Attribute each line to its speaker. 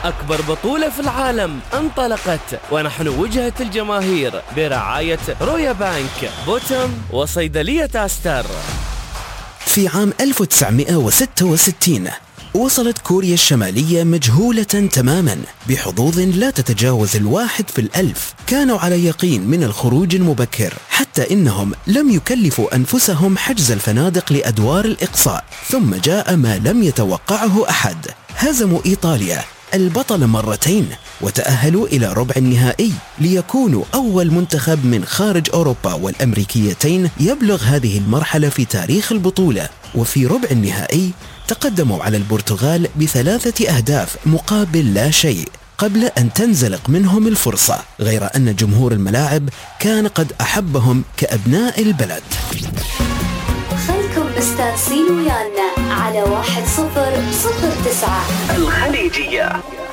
Speaker 1: أكبر بطولة في العالم انطلقت، ونحن وجهة الجماهير برعاية رويا بانك، بوتم، وصيدلية أستر.
Speaker 2: في عام 1966 وصلت كوريا الشمالية مجهولة تماما بحظوظ لا تتجاوز 1 في 1000. كانوا على يقين من الخروج المبكر، حتى إنهم لم يكلفوا أنفسهم حجز الفنادق لأدوار الإقصاء. ثم جاء ما لم يتوقعه أحد، هزموا إيطاليا البطل مرتين وتأهلوا إلى ربع النهائي، ليكونوا أول منتخب من خارج أوروبا والأمريكيتين يبلغ هذه المرحلة في تاريخ البطولة. وفي ربع النهائي تقدموا على البرتغال ب3 أهداف مقابل لا شيء قبل أن تنزلق منهم الفرصة، غير أن جمهور الملاعب كان قد أحبهم كأبناء البلد.
Speaker 3: خلكم مستانسين ويانا على 1009 الخليجية.